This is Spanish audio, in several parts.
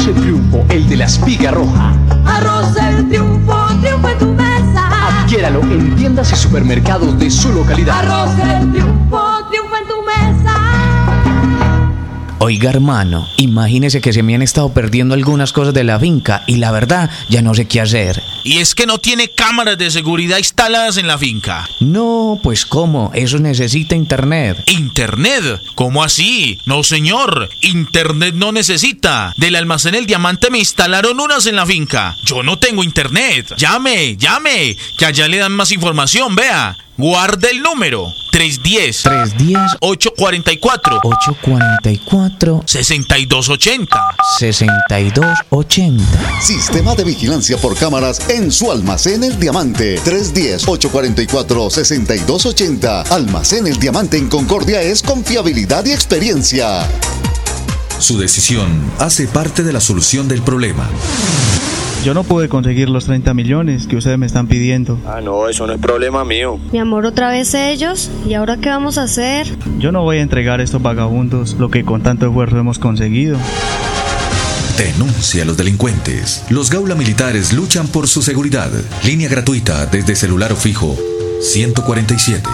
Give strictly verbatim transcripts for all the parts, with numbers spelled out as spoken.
Arroz El Triunfo, el de la espiga roja. Arroz El Triunfo, triunfo en tu mesa. Adquiéralo en tiendas y supermercados de su localidad. Arroz El Triunfo, triunfo en tu mesa. Oiga, hermano, imagínese que se me han estado perdiendo algunas cosas de la finca y la verdad ya no sé qué hacer. Y es que no tiene cámaras de seguridad instaladas en la finca. No, pues ¿cómo? Eso necesita internet. ¿Internet? ¿Cómo así? No, señor, internet no necesita. Del almacén El Diamante me instalaron unas en la finca. Yo no tengo internet. Llame, llame, que allá le dan más información, vea. Guarde el número tres uno cero tres uno cero ocho cuatro cuatro ocho cuatro cuatro seis dos ocho cero seis dos ocho cero. Sistema de vigilancia por cámaras en su almacén El Diamante. tres uno cero ocho cuatro cuatro seis dos ocho cero. Almacén El Diamante en Concordia es confiabilidad y experiencia. Su decisión hace parte de la solución del problema. Yo no pude conseguir los treinta millones que ustedes me están pidiendo. Ah, no, eso no es problema mío. Mi amor, otra vez ellos. ¿Y ahora qué vamos a hacer? Yo no voy a entregar a estos vagabundos lo que con tanto esfuerzo hemos conseguido. Denuncia a los delincuentes. Los Gaula Militares luchan por su seguridad. Línea gratuita desde celular o fijo ciento cuarenta y siete.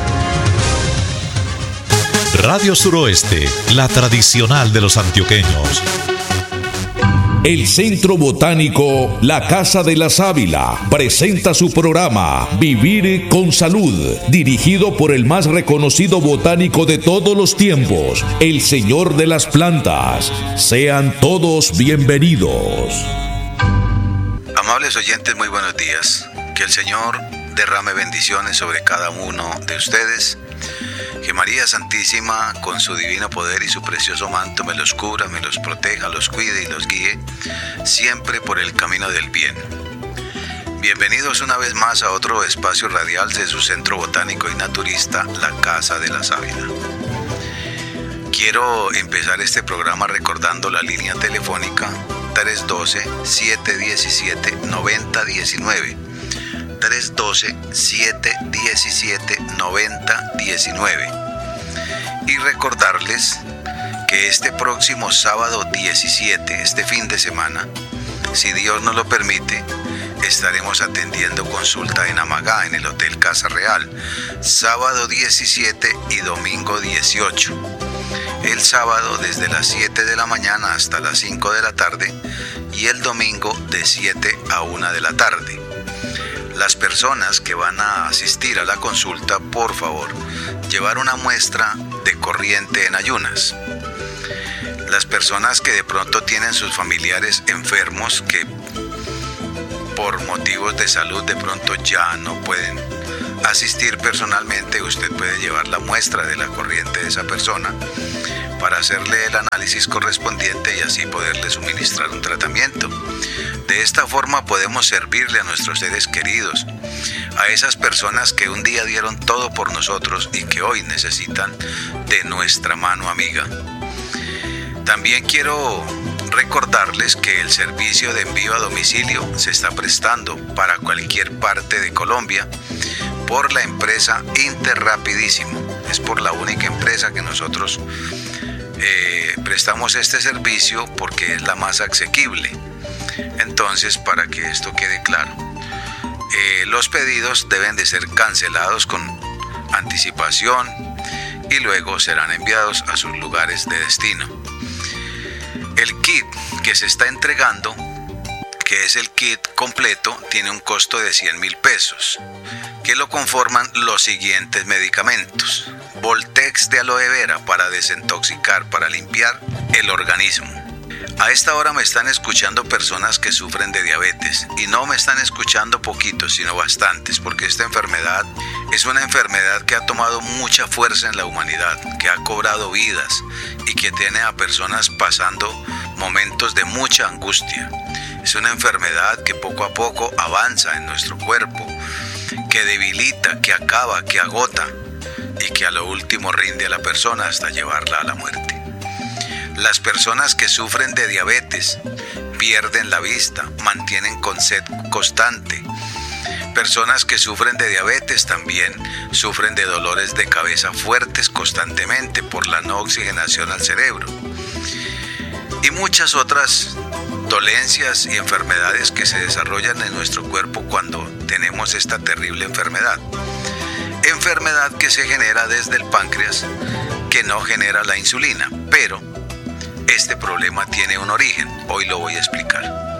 Radio Suroeste, la tradicional de los antioqueños. El Centro Botánico La Casa de la Sábila presenta su programa Vivir con Salud, dirigido por el más reconocido botánico de todos los tiempos, el Señor de las Plantas. Sean todos bienvenidos. Amables oyentes, muy buenos días. Que el Señor derrame bendiciones sobre cada uno de ustedes. Que María Santísima, con su divino poder y su precioso manto, me los cubra, me los proteja, los cuide y los guíe siempre por el camino del bien. Bienvenidos una vez más a otro espacio radial de su centro botánico y naturista, La Casa de la Sábila. Quiero empezar este programa recordando la línea telefónica tres uno dos, siete uno siete, nueve cero uno nueve. tres uno dos, siete uno siete, nueve cero uno nueve. Y recordarles que este próximo sábado diecisiete, este fin de semana, si Dios nos lo permite, estaremos atendiendo consulta en Amagá, en el Hotel Casa Real, sábado diecisiete y domingo dieciocho. El sábado desde las siete de la mañana hasta las cinco de la tarde y el domingo de siete a una de la tarde. Las personas que van a asistir a la consulta, por favor, llevar una muestra de corriente en ayunas. Las personas que de pronto tienen sus familiares enfermos, que por motivos de salud de pronto ya no pueden asistir personalmente, usted puede llevar la muestra de la corriente de esa persona para hacerle el análisis correspondiente y así poderle suministrar un tratamiento. De esta forma podemos servirle a nuestros seres queridos, a esas personas que un día dieron todo por nosotros y que hoy necesitan de nuestra mano amiga. También quiero recordarles que el servicio de envío a domicilio se está prestando para cualquier parte de Colombia por la empresa Interrapidísimo. Es por la única empresa que nosotros eh, prestamos este servicio porque es la más asequible. Entonces, para que esto quede claro, eh, los pedidos deben de ser cancelados con anticipación y luego serán enviados a sus lugares de destino. El kit que se está entregando, que es el kit completo, tiene un costo de cien mil pesos, que lo conforman los siguientes medicamentos: Voltex de aloe vera para desintoxicar, para limpiar el organismo. A esta hora me están escuchando personas que sufren de diabetes y no me están escuchando poquitos, sino bastantes, porque esta enfermedad es una enfermedad que ha tomado mucha fuerza en la humanidad, que ha cobrado vidas y que tiene a personas pasando momentos de mucha angustia. Es una enfermedad que poco a poco avanza en nuestro cuerpo, que debilita, que acaba, que agota y que a lo último rinde a la persona hasta llevarla a la muerte. Las personas que sufren de diabetes pierden la vista, mantienen con sed constante. Personas que sufren de diabetes también sufren de dolores de cabeza fuertes constantemente por la no oxigenación al cerebro. y muchas otras dolencias y enfermedades que se desarrollan en nuestro cuerpo cuando tenemos esta terrible enfermedad. Enfermedad que se genera desde el páncreas, que no genera la insulina, pero este problema tiene un origen. Hoy lo voy a explicar.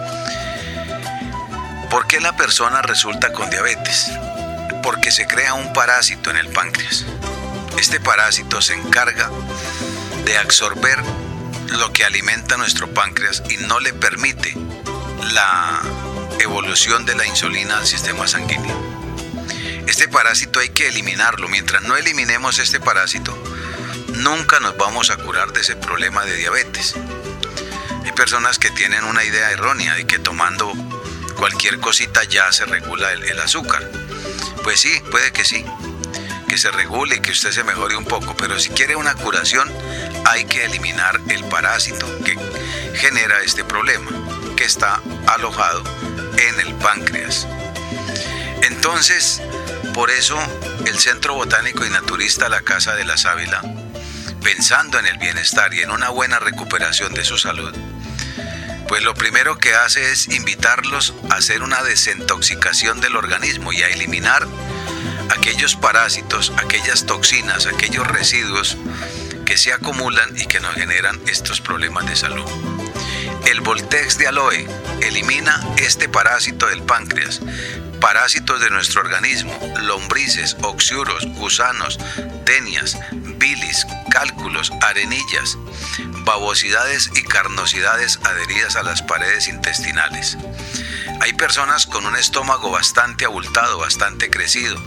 ¿Por qué la persona resulta con diabetes? Porque se crea un parásito en el páncreas. Este parásito se encarga de absorber lo que alimenta nuestro páncreas y no le permite la evolución de la insulina al sistema sanguíneo. Este parásito hay que eliminarlo. Mientras no eliminemos este parásito, nunca nos vamos a curar de ese problema de diabetes. Hay personas que tienen una idea errónea de que tomando cualquier cosita ya se regula el, el azúcar. Pues sí, puede que sí, que se regule y que usted se mejore un poco, pero si quiere una curación hay que eliminar el parásito que genera este problema, que está alojado en el páncreas. Entonces, por eso el Centro Botánico y Naturista La Casa de la Sábila, pensando en el bienestar y en una buena recuperación de su salud, pues lo primero que hace es invitarlos a hacer una desintoxicación del organismo y a eliminar aquellos parásitos, aquellas toxinas, aquellos residuos que se acumulan y que nos generan estos problemas de salud. El Voltex de aloe elimina este parásito del páncreas, parásitos de nuestro organismo, lombrices, oxiuros, gusanos, tenias, bilis, cálculos, arenillas, babosidades y carnosidades adheridas a las paredes intestinales. Hay personas con un estómago bastante abultado, bastante crecido.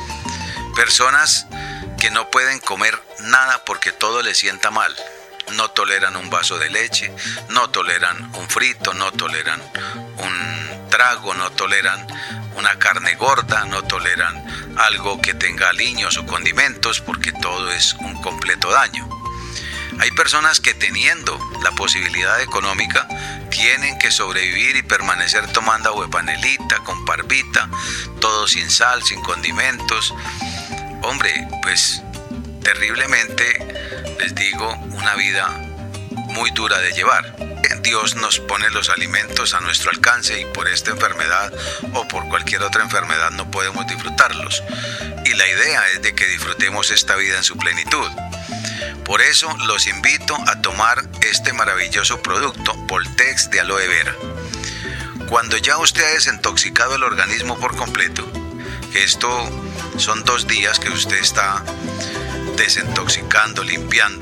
Personas que no pueden comer nada porque todo les sienta mal. No toleran un vaso de leche, no toleran un frito, no toleran un trago, no toleran una carne gorda, no toleran algo que tenga aliños o condimentos porque todo es un completo daño. Hay personas que teniendo la posibilidad económica tienen que sobrevivir y permanecer tomando agua de panelita, con parvita, todo sin sal, sin condimentos. Hombre, pues terriblemente, les digo, una vida muy dura de llevar. Dios nos pone los alimentos a nuestro alcance y por esta enfermedad o por cualquier otra enfermedad no podemos disfrutarlos. Y la idea es de que disfrutemos esta vida en su plenitud. Por eso los invito a tomar este maravilloso producto, Voltex de aloe vera. Cuando ya usted ha desintoxicado el organismo por completo, que esto son dos días que usted está desintoxicando, limpiando,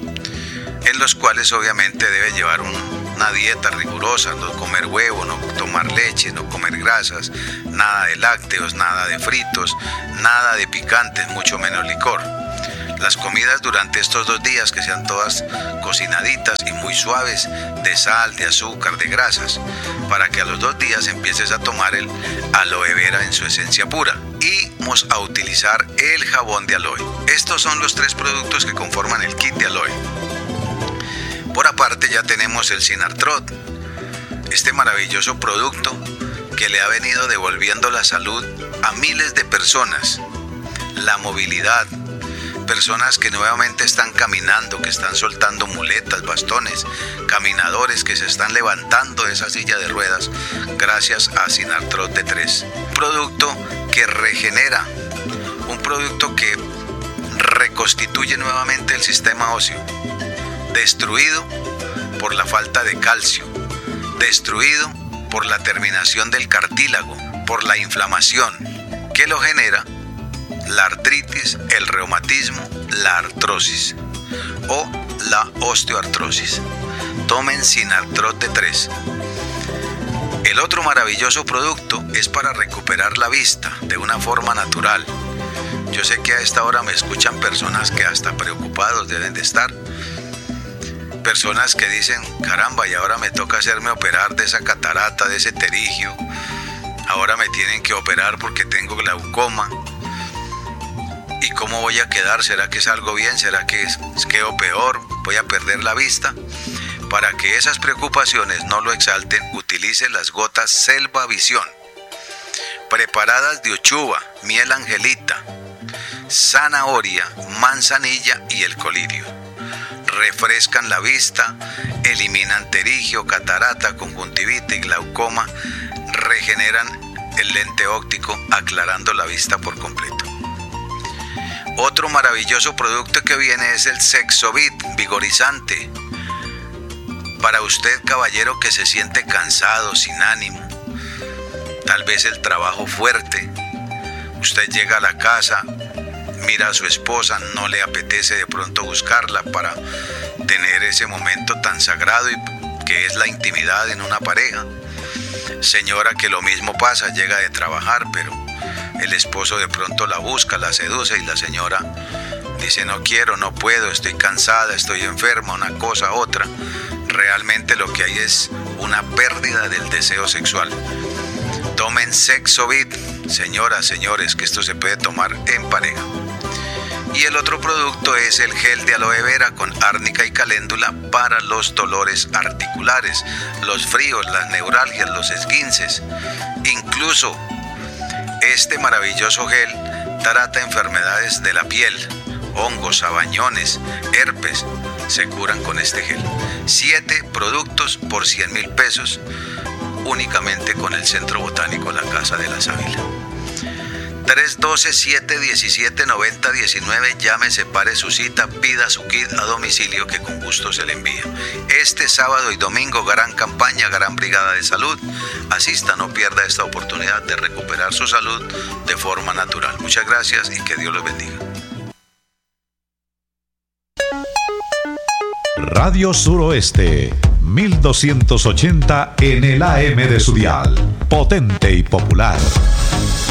en los cuales obviamente debe llevar un, una dieta rigurosa, no comer huevo, no tomar leche, no comer grasas, nada de lácteos, nada de fritos, nada de picantes, mucho menos licor. Las comidas durante estos dos días que sean todas cocinaditas y muy suaves, de sal, de azúcar, de grasas, para que a los dos días empieces a tomar el aloe vera en su esencia pura. Y vamos a utilizar el jabón de aloe. Estos son los tres productos que conforman el kit de aloe. Por aparte ya tenemos el Sinartrot, este maravilloso producto que le ha venido devolviendo la salud a miles de personas, la movilidad, personas que nuevamente están caminando, que están soltando muletas, bastones, caminadores que se están levantando de esa silla de ruedas gracias a Sinartrot T tres. Un producto que regenera, un producto que reconstituye nuevamente el sistema óseo, destruido por la falta de calcio, destruido por la terminación del cartílago, por la inflamación que lo genera, la artritis, el reumatismo, la artrosis o la osteoartrosis. Tomen Sinartrot T tres. El otro maravilloso producto es para recuperar la vista de una forma natural. Yo sé que a esta hora me escuchan personas que hasta preocupados deben de estar. Personas que dicen, caramba, y ahora me toca hacerme operar de esa catarata, de ese terigio. Ahora me tienen que operar porque tengo glaucoma. ¿Y cómo voy a quedar? ¿Será que salgo bien? ¿Será que quedo peor? ¿Voy a perder la vista? Para que esas preocupaciones no lo exalten, utilice las gotas Selva Visión, preparadas de uchuva, miel angelita, zanahoria, manzanilla y el colirio. refrescan la vista, eliminan terigio, catarata, conjuntivita y glaucoma, regeneran el lente óptico, aclarando la vista por completo. Otro maravilloso producto que viene es el Sexovit vigorizante. Para usted, caballero, que se siente cansado, sin ánimo, tal vez el trabajo fuerte, usted llega a la casa, mira a su esposa, no le apetece de pronto buscarla para tener ese momento tan sagrado y que es la intimidad en una pareja. Señora, que lo mismo pasa, llega de trabajar, pero el esposo de pronto la busca, la seduce y la señora dice: no quiero, no puedo, estoy cansada, estoy enferma, una cosa, otra. Realmente lo que hay es una pérdida del deseo sexual. Tomen Sexovit, señoras, señores, que esto se puede tomar en pareja. Y el otro producto es el gel de aloe vera con árnica y caléndula para los dolores articulares, los fríos, las neuralgias, los esguinces. Incluso este maravilloso gel trata enfermedades de la piel, hongos, sabañones, herpes, se curan con este gel. Siete productos por cien mil pesos, únicamente con el Centro Botánico La Casa de la Sábila. tres uno dos, siete uno siete, nueve cero uno nueve, llame, separe su cita, pida su kit a domicilio que con gusto se le envía. Este sábado y domingo, gran campaña, gran brigada de salud. Asista, no pierda esta oportunidad de recuperar su salud de forma natural. Muchas gracias y que Dios los bendiga. Radio Suroeste, mil doscientos ochenta en el A M de su dial, potente y popular.